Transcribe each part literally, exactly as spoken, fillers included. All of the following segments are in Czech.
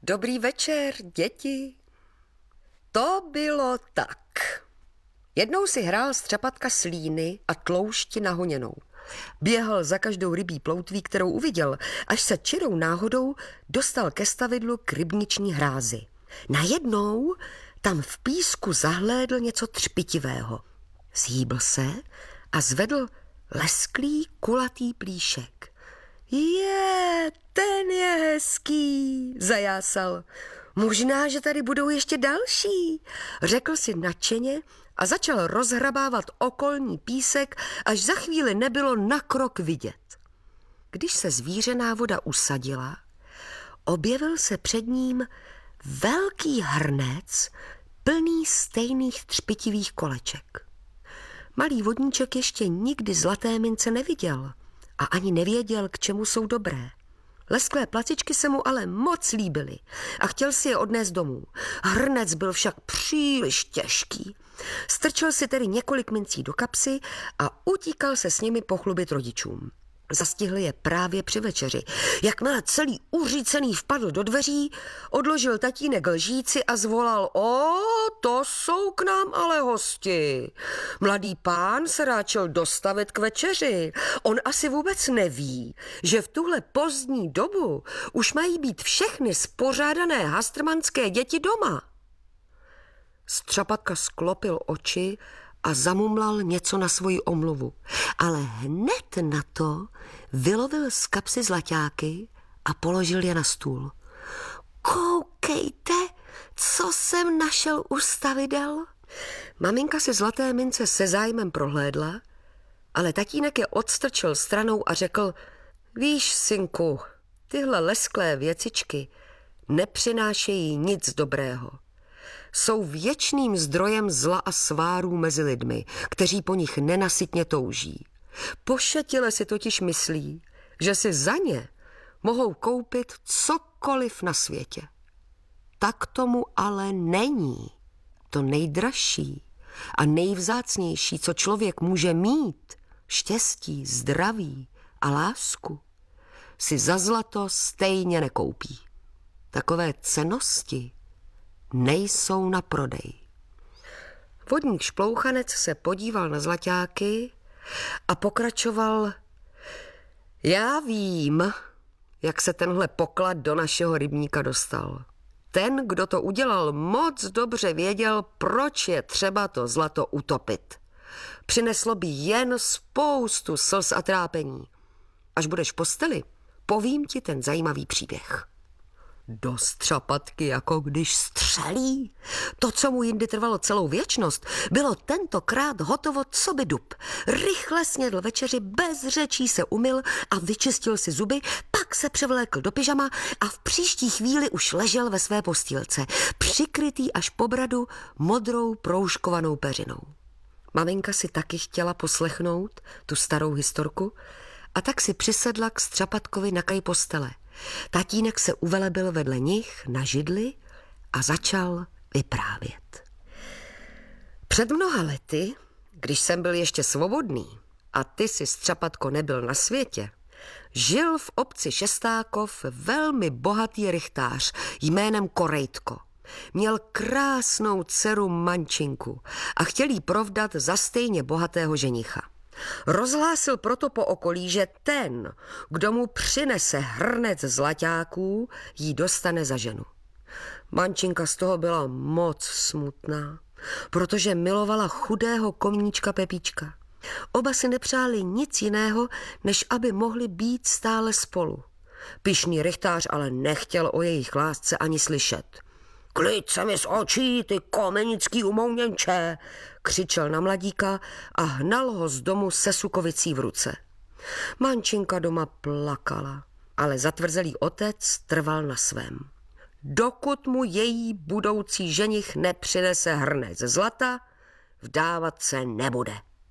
Dobrý večer, děti. To bylo tak. Jednou si hrál Střapatka s líny a tloušti nahoněnou. Běhal za každou rybí ploutví, kterou uviděl, až se čirou náhodou dostal ke stavidlu k rybniční hrázi. Najednou tam v písku zahlédl něco třpitivého. Zhýbl se a zvedl lesklý kulatý plíšek. Je, ten je hezký, zajásal. Možná, že tady budou ještě další, řekl si nadšeně a začal rozhrabávat okolní písek, až za chvíli nebylo na krok vidět. Když se zvířená voda usadila, objevil se před ním velký hrnec plný stejných třpitivých koleček. Malý vodníček ještě nikdy zlaté mince neviděl a ani nevěděl, k čemu jsou dobré. Lesklé placičky se mu ale moc líbily a chtěl si je odnést domů. Hrnec byl však příliš těžký. Strčil si tedy několik mincí do kapsy a utíkal se s nimi pochlubit rodičům. Zastihli je právě při večeři. Jakmile celý uřícený vpadl do dveří, odložil tatínek lžíci a zvolal: O, to jsou k nám ale hosti. Mladý pán se ráčel dostavit k večeři. On asi vůbec neví, že v tuhle pozdní dobu už mají být všechny spořádané hastrmanské děti doma. Střapatka sklopil oči a zamumlal něco na svoji omluvu. Ale hned na to vylovil z kapsy zlaťáky a položil je na stůl. Koukejte, co jsem našel u stavidel. Maminka si zlaté mince se zájmem prohlédla, ale tatínek je odstrčil stranou a řekl: Víš, synku, tyhle lesklé věcičky nepřinášejí nic dobrého. Jsou věčným zdrojem zla a svárů mezi lidmi, kteří po nich nenasytně touží. Pošetile si totiž myslí, že si za ně mohou koupit cokoliv na světě. Tak tomu ale není. To nejdražší a nejvzácnější, co člověk může mít, štěstí, zdraví a lásku, si za zlato stejně nekoupí. Takové cennosti nejsou na prodej. Vodník Šplouchanec se podíval na zlaťáky a pokračoval: Já vím, jak se tenhle poklad do našeho rybníka dostal. Ten, kdo to udělal, moc dobře věděl, proč je třeba to zlato utopit. Přineslo by jen spoustu slz a trápení. Až budeš v posteli, povím ti ten zajímavý příběh. Do Střapatky, jako když střelí. To, co mu jindy trvalo celou věčnost, bylo tentokrát hotovo co by dub. Rychle snědl večeři, bez řečí se umyl a vyčistil si zuby, pak se převlékl do pyžama a v příští chvíli už ležel ve své postýlce, přikrytý až po bradu modrou proužkovanou peřinou. Maminka si taky chtěla poslechnout tu starou historku a tak si přisedla k Střapatkovi na kaj postele. Tatínek se uvelebil vedle nich na židli a začal vyprávět. Před mnoha lety, když jsem byl ještě svobodný a ty si, Střapatko, nebyl na světě, žil v obci Šestákov velmi bohatý rychtář jménem Korejtko. Měl krásnou dceru Mančinku a chtěl jí provdat za stejně bohatého ženicha. Rozhlásil proto po okolí, že ten, kdo mu přinese hrnec zlaťáků, jí dostane za ženu. Mančinka z toho byla moc smutná, protože milovala chudého komníčka Pepíčka. Oba si nepřáli nic jiného, než aby mohli být stále spolu. Pyšný rychtář ale nechtěl o jejich lásce ani slyšet. Klid se mi z očí, ty komenický umouněnče, křičel na mladíka a hnal ho z domu se sukovicí v ruce. Mančinka doma plakala, ale zatvrzelý otec trval na svém. Dokud mu její budoucí ženich nepřinese hrnec zlata, vdávat se nebude.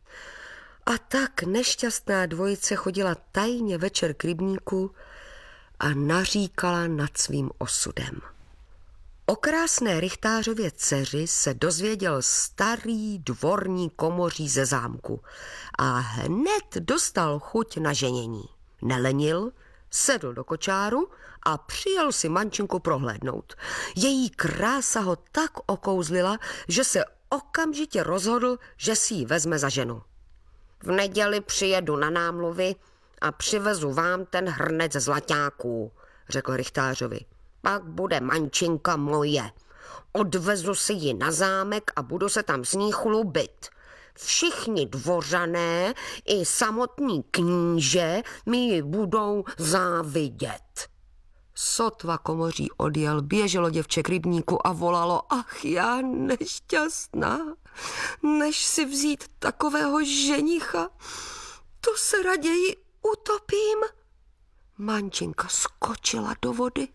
A tak nešťastná dvojice chodila tajně večer k rybníku a naříkala nad svým osudem. O krásné rychtářově dceři se dozvěděl starý dvorní komoří ze zámku a hned dostal chuť na ženění. Nelenil sedl do kočáru a přijel si mančinku prohlédnout. Její krása ho tak okouzlila, že se okamžitě rozhodl, že si ji vezme za ženu. V neděli přijedu na námluvy a přivezu vám ten hrnec zlaťáků, řekl rychtářovi. Pak bude mančinka moje. Odvezu si ji na zámek a budu se tam s ní chlubit. Všichni dvořané i samotní kníže mi ji budou závidět. Sotva komoří odjel, běželo děvče k rybníku a volalo: ach, já nešťastná, než si vzít takového ženicha, to se raději utopím. Mančinka skočila do vody,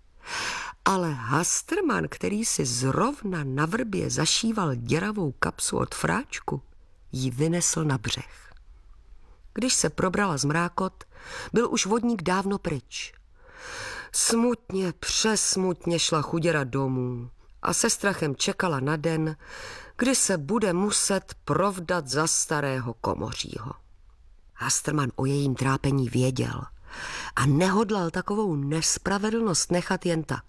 ale Hastrman, který si zrovna na vrbě zašíval děravou kapsu od fráčku, ji vynesl na břeh. Když se probrala z mrákot, byl už vodník dávno pryč. Smutně, přesmutně šla chuděra domů a se strachem čekala na den, kdy se bude muset provdat za starého komořího. Hastrman o jejím trápení věděl a nehodlal takovou nespravedlnost nechat jen tak.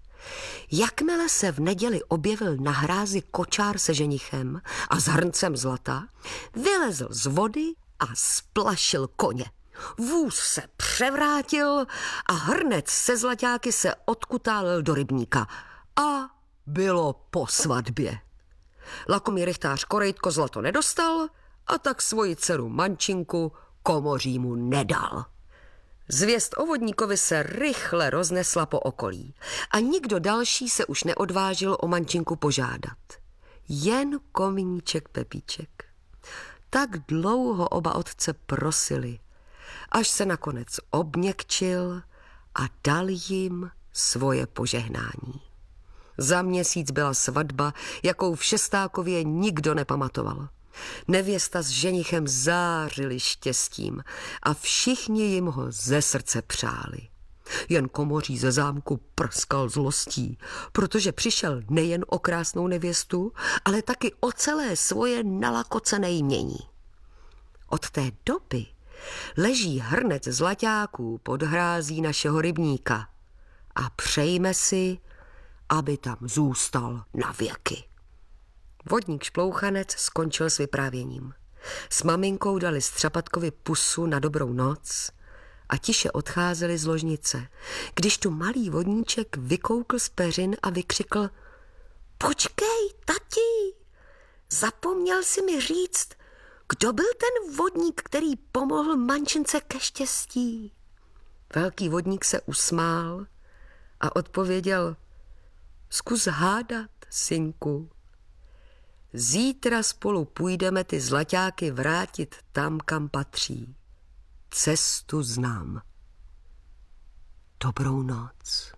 Jakmile se v neděli objevil na hrázi kočár se ženichem a s hrncem zlata, vylezl z vody a splašil koně. Vůz se převrátil a hrnec se zlaťáky se odkutálil do rybníka a bylo po svatbě. Lakomý rychtář korejtko zlato nedostal a tak svoji dceru mančinku komořímu nedal. Zvěst o vodníkovi se rychle roznesla po okolí a nikdo další se už neodvážil o mančinku požádat. Jen komíníček Pepíček. Tak dlouho oba otce prosili, až se nakonec obměkčil a dal jim svoje požehnání. Za měsíc byla svatba, jakou v Šestákově nikdo nepamatoval. Nevěsta s ženichem zářili štěstím a všichni jim ho ze srdce přáli. Jen komoří ze zámku prskal zlostí, protože přišel nejen o krásnou nevěstu, ale taky o celé svoje nalakocené jmění. Od té doby leží hrnec zlaťáků pod hrází našeho rybníka a přejme si, aby tam zůstal na věky. Vodník Šplouchanec skončil s vyprávěním. S maminkou dali Střapatkovi pusu na dobrou noc a tiše odcházeli z ložnice, když tu malý vodníček vykoukl z peřin a vykřikl: počkej, tati, zapomněl si mi říct, kdo byl ten vodník, který pomohl mančince ke štěstí? Velký vodník se usmál a odpověděl: zkus hádat, synku. Zítra spolu půjdeme ty zlaťáky vrátit tam, kam patří. Cestu znám. Dobrou noc.